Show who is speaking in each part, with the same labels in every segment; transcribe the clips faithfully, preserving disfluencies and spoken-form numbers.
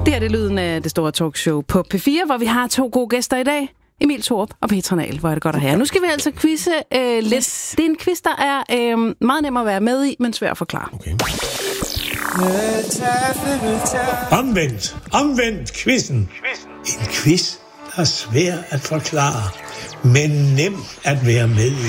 Speaker 1: Det her det er lyden af det store talkshow på P fire, hvor vi har to gode gæster i dag. Emil Thorup og Petra Nahl. Hvor er det godt at have. Nu skal vi altså quizze øh, lidt. Yes. Det er en quiz, der er øh, meget nem at være med i, men svær at forklare.
Speaker 2: Okay.
Speaker 3: Omvendt. Omvendt quizzen. En quiz, der er svær at forklare, men nem at være med i.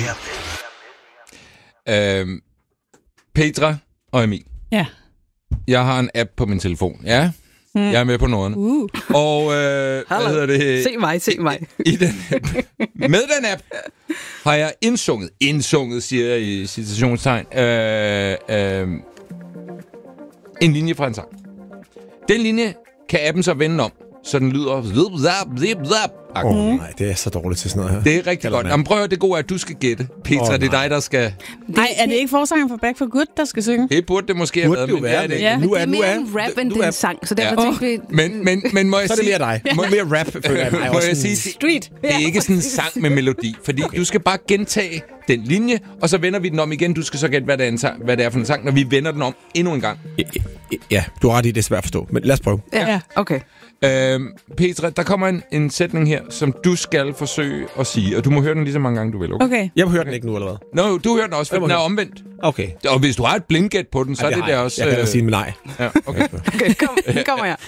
Speaker 4: Øhm, Petra og Emil.
Speaker 5: Ja.
Speaker 4: Jeg har en app på min telefon. Ja, mm. jeg er med på noget.
Speaker 5: Uh.
Speaker 4: Og øh, hvad hedder det?
Speaker 1: Se mig, se mig.
Speaker 4: I, i den app, med den app har jeg indsunget, indsunget, siger jeg i citationstegn, øh, øh, en linje fra en sang. Den linje kan appen så vende om, så den lyder...
Speaker 2: Åh oh, nej, det er så dårligt til sådan noget her.
Speaker 4: Det er rigtig godt. Jamen prøv at det gode er, at du skal gætte. Petra, oh, det er dig, der skal...
Speaker 5: Nej, er det ikke forsangeren fra Back for Good, der skal synge?
Speaker 4: Det burde det måske have været,
Speaker 2: men det er det.
Speaker 5: Ja.
Speaker 1: Nu er, det er mere en rap, end det er en sang, så derfor
Speaker 4: ja.
Speaker 1: tænkte vi...
Speaker 4: Men, men, men må jeg
Speaker 2: så er det mere dig. Må, mere rap, føler jeg.
Speaker 4: Må jeg sige,
Speaker 5: Street.
Speaker 4: Det er ikke sådan en sang med melodi, fordi okay. du skal bare gentage den linje, og så vender vi den om igen. Du skal så gætte, hvad det er, en sang, hvad det er for en sang, når vi vender den om endnu en gang.
Speaker 2: Ja, du har ret i, det er svært at forstå, men lad os prøve.
Speaker 1: Ja, okay.
Speaker 4: Øhm, Petra, der kommer en, en sætning her, som du skal forsøge at sige, og du må høre den lige så mange gange, du vil. Okay?
Speaker 5: Okay.
Speaker 2: Jeg må høre den ikke nu, eller hvad?
Speaker 4: Nå, no, du hører den også, for den er omvendt.
Speaker 2: Okay.
Speaker 4: Og hvis du har et blindgæt på den, så
Speaker 2: ja,
Speaker 4: er det,
Speaker 2: det
Speaker 4: der også...
Speaker 2: Jeg kan øh... sige med nej.
Speaker 4: Ja, okay.
Speaker 1: Okay, kom, kommer jeg.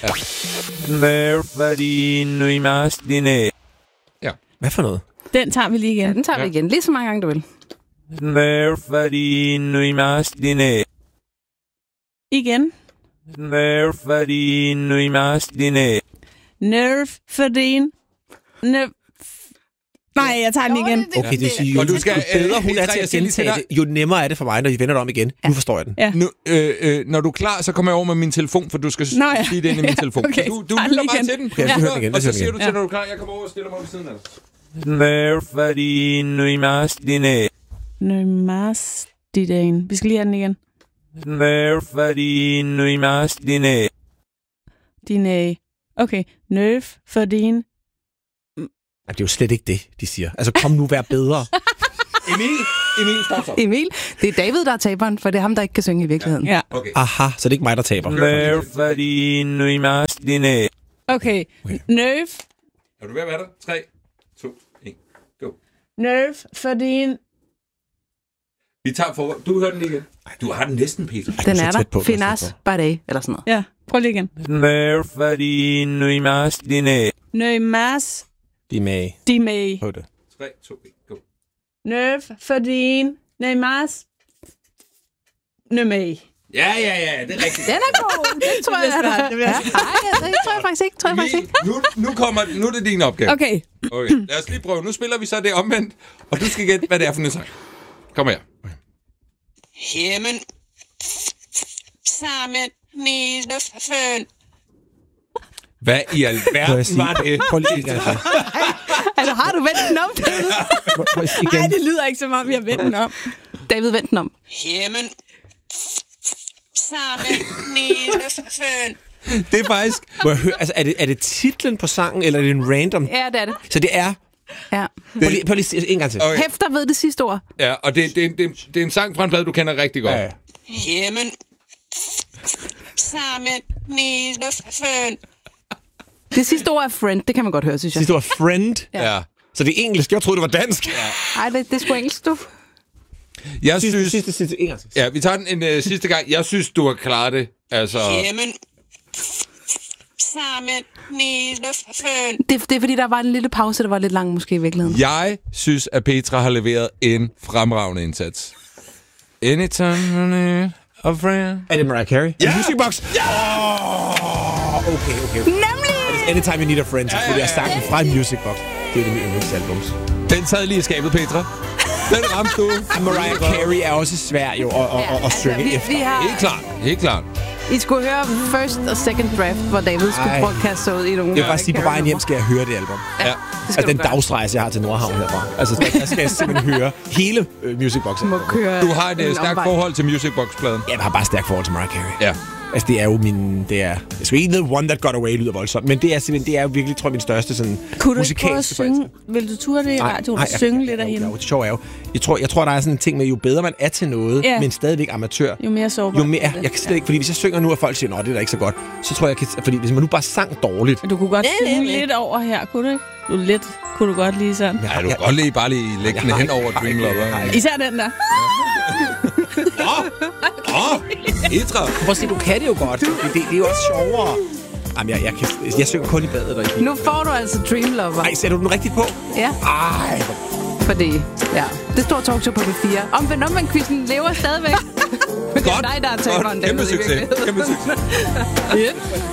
Speaker 4: Ja.
Speaker 2: Hvad for noget?
Speaker 5: Den tager vi lige igen.
Speaker 1: Ja, den tager vi igen. Lige så mange gange, du vil.
Speaker 5: Igen. Nerf for din... Nerf... Nej, jeg tager den igen.
Speaker 2: Okay, det siger jo, du skal, jo bedre hun er til at gentage det, jo nemmere er det for mig, når I vender det om igen. Nu forstår jeg den.
Speaker 5: Ja.
Speaker 4: Nu, øh, øh, når du er klar, så kommer jeg over med min telefon, for du skal
Speaker 5: Nå, ja.
Speaker 4: sige det ind i min telefon.
Speaker 5: Okay,
Speaker 4: du du lytter bare til den.
Speaker 2: Okay, jeg hører den igen.
Speaker 4: Og så siger du til, når du er klar, jeg kommer over og stiller mig ved siden af dig.
Speaker 5: Nøjmastidane. Vi skal lige have den igen. Dine... Okay. Nerf for din...
Speaker 2: Det er jo slet ikke det, de siger. Altså, kom nu, vær bedre.
Speaker 4: Emil, Emil, stop så.
Speaker 1: Emil, det er David, der er taberen, for det er ham, der ikke kan synge i virkeligheden.
Speaker 5: Ja.
Speaker 4: Okay.
Speaker 2: Aha, så det er ikke mig, der taber.
Speaker 5: Okay. Nerf.
Speaker 4: Er du ved at være der? tre, to, et, go.
Speaker 5: Nerf for din...
Speaker 4: Vi tager for... Du hører den lige igen. Du har den næsten, Peter.
Speaker 1: Den er der. Finas Barday, eller sådan noget.
Speaker 5: Ja, prøv lige igen. Nerf for din... Nøjmas...
Speaker 2: De med.
Speaker 5: De med.
Speaker 2: Prøv det.
Speaker 4: tre, to, et, go.
Speaker 5: Nerf for din... Nøjmas... Nømag.
Speaker 4: Ja, ja, ja, det er rigtigt.
Speaker 1: Den er god. Det tror jeg, der. Ja, nej, det tror jeg faktisk ikke. Tror jeg faktisk ikke.
Speaker 4: Nu, nu, kommer, nu er det din opgave.
Speaker 5: Okay.
Speaker 4: Okay, lad os lige prøve. Nu spiller vi så det omvendt, og du skal gætte, hvad det er for en sang. Kom her.
Speaker 6: Jamen, sammen med føn.
Speaker 4: Hvad i alverden var det?
Speaker 2: Prøv lige igen.
Speaker 1: Altså, har du vendt den om, David?
Speaker 5: Nej, det lyder ikke som om, vi har vendt den om.
Speaker 1: David, vendt den om.
Speaker 6: Jamen, sammen med føn.
Speaker 4: Det er faktisk...
Speaker 2: Må jeg høre, altså, er det, er det titlen på sangen, eller er det en random?
Speaker 1: Ja, det er det.
Speaker 2: Så det er...
Speaker 1: Ja.
Speaker 2: Prøv lige, prøv lige en gang til.
Speaker 4: Okay.
Speaker 1: Hæfter ved det sidste ord.
Speaker 4: Ja, og det, det, det, det er en sang fra en plade, du kender rigtig godt.
Speaker 2: Ja, ja.
Speaker 6: Jamen, sammen med føn.
Speaker 1: Det sidste ord er friend, det kan man godt høre, synes jeg.
Speaker 2: Sidste ord friend?
Speaker 4: Ja. ja.
Speaker 2: Så det er engelsk, jeg troede, det var dansk.
Speaker 1: Nej, det, det er sgu engelsk, du.
Speaker 4: Jeg
Speaker 2: sidste,
Speaker 4: synes...
Speaker 2: Sidste, sidste, en gang til.
Speaker 4: Ja, vi tager den en uh, sidste gang. Jeg synes, du har klaret det. Altså...
Speaker 6: Jamen, sammen med føn.
Speaker 1: Det, det er fordi, der var en lille pause, der var lidt lang måske i virkeligheden.
Speaker 4: Jeg synes, at Petra har leveret en fremragende indsats. Anytime a friend.
Speaker 2: Er det Mariah Carey?
Speaker 4: Ja!
Speaker 2: Music Box? Ja! Oh, okay, okay.
Speaker 1: Nemlig!
Speaker 2: Anytime you need a friend. Ja, ja, ja. Det er sangen fra Music Box. Det er det mit yndlingsalbums.
Speaker 4: Den sad lige i skabet, Petra. Den ramte du.
Speaker 2: Mariah Carey er også svær jo at, at, at, at synge
Speaker 1: vi,
Speaker 2: efter.
Speaker 1: vi har...
Speaker 4: Helt klart, helt klart.
Speaker 1: I skulle høre first og second draft, hvor David skulle
Speaker 2: Ej.
Speaker 1: prøve at kaste sig ud i nogle...
Speaker 2: Jeg vil bare sige, på vejen hjem skal jeg høre det album.
Speaker 4: Ja.
Speaker 1: Ja.
Speaker 2: Altså den dagsrejse, jeg har til Nordhavn herfra. Altså der skal jeg simpelthen høre hele uh, Music Box.
Speaker 1: Må køre
Speaker 4: Du har et
Speaker 1: en
Speaker 4: stærkt
Speaker 1: omvej.
Speaker 4: forhold til Music Box-pladen.
Speaker 2: Jeg har bare stærkt forhold til Mariah Carey.
Speaker 4: Ja.
Speaker 2: Altså, det er jo min... Det er... Altså, ikke The One That Got Away lyder voldsomt, men det er simpelthen... Det er jo virkelig, tror jeg, min største sådan
Speaker 5: Kunne du ikke
Speaker 2: musikalske
Speaker 5: prøve at synge? Vil du ture det i radioen og synge lidt af hende?
Speaker 2: Jo, det sjove er jo... Jeg tror, jeg tror, der er sådan en ting med, jo bedre man er til noget,
Speaker 5: ja.
Speaker 2: men stadigvæk amatør...
Speaker 5: Jo mere sårbar.
Speaker 2: Jo mere... Jeg kan slet ikke... Fordi hvis jeg synger nu, og folk siger, nå, det er da ikke så godt, så tror jeg, jeg kan... Fordi hvis man nu bare sang dårligt...
Speaker 5: Du kunne godt synge lidt over her, kunne du ikke? Du lidt... Kunne du godt lige sådan?
Speaker 4: Ja, du kan godt lige bare lige lægge den hen over Dream Lover.
Speaker 5: Især den der.
Speaker 4: Åh! Åh! Etra!
Speaker 2: Prøv at se, du kan det jo godt. Det, det, det er jo også sjovere. Jamen, jeg, jeg, kan, jeg synger kun i badet. Og i
Speaker 1: nu får du altså Dream Lover.
Speaker 2: Ej, sætter du den rigtigt på?
Speaker 1: Ja.
Speaker 2: Ej.
Speaker 1: Fordi, ja. Det står talkshow på P fire. Omvendt, omvendt, quizzen lever stadigvæk. Men det er dig, der er taberen.
Speaker 4: Kæmpe succes. Kæmpe succes.